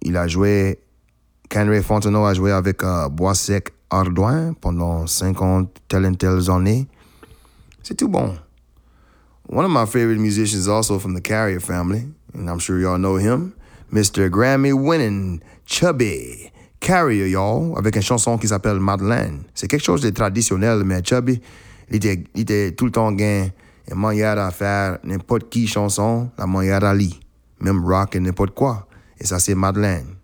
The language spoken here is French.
il a joué, Kenry Fontenot a joué avec Boissec Ardouin pendant 50 telles années. C'est tout bon. One of my favorite musicians is also from the Carrier family, and I'm sure y'all know him, Mr. Grammy-winning Chubby Carrier, y'all, avec une chanson qui s'appelle Madeleine. C'est quelque chose de traditionnel, mais Chubby, il était tout le temps gain, et manière à faire n'importe qui chanson, la manière à lui, même rock et n'importe quoi. Et ça, c'est Madeleine.